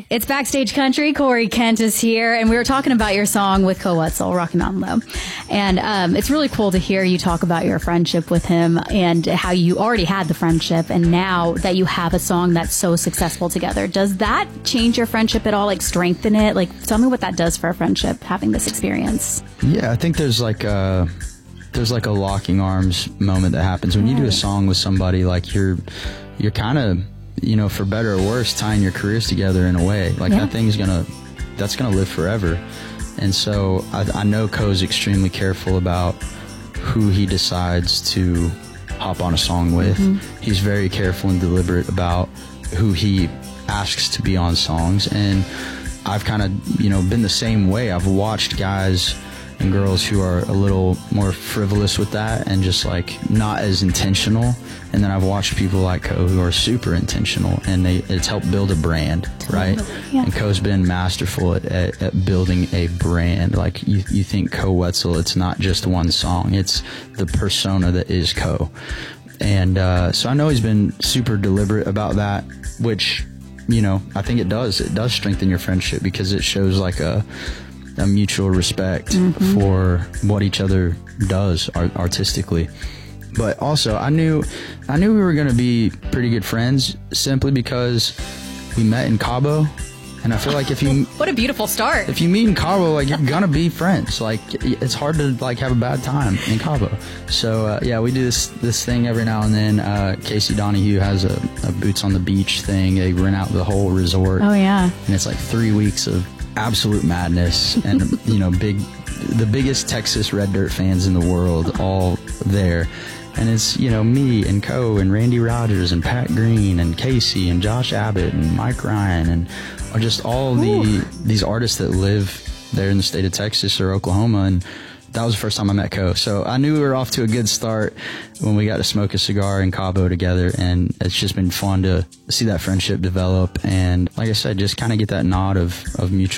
It's Backstage Country. Corey Kent is here, and we were talking about your song with Koe Wetzel, Rocky Mountain Low. And it's really cool to hear you talk about your friendship with him and how you already had the friendship, and now that you have a song that's so successful together. Does that change your friendship at all, like strengthen it? Like, tell me what that does for a friendship, having this experience. Yeah, I think there's like a locking arms moment that happens when you do a song with somebody. Like you're kind of, you know, for better or worse, tying your careers together in a way. Like that's gonna live forever. And so I know Koe's extremely careful about who he decides to hop on a song with. He's very careful and deliberate about who he asks to be on songs. And I've kind of, you know, been the same way. I've watched guys and girls who are a little more frivolous with that and just like not as intentional, and then I've watched people like Koe who are super intentional, and it's helped build a brand, right? Yeah. And Koe's been masterful at building a brand. Like you think Koe Wetzel, it's not just one song, it's the persona that is Koe. And so I know he's been super deliberate about that, which, you know, I think it does strengthen your friendship, because it shows like a mutual respect for what each other does artistically. But also I knew we were going to be pretty good friends simply because we met in Cabo, and I feel like if you what a beautiful start. If you meet in Cabo, like, you're gonna be friends. Like, it's hard to like have a bad time in Cabo. So yeah, we do this thing every now and then. Casey Donahue has a Boots on the Beach thing. They rent out the whole resort. Oh yeah. And it's like 3 weeks of absolute madness, and you know, the biggest Texas Red Dirt fans in the world all there. And it's, you know, me and Koe and Randy Rogers and Pat Green and Casey and Josh Abbott and Mike Ryan and just all these artists that live there in the state of Texas or Oklahoma. And that was the first time I met Koe. So I knew we were off to a good start when we got to smoke a cigar in Cabo together, and it's just been fun to see that friendship develop, and like I said, just kind of get that nod of mutual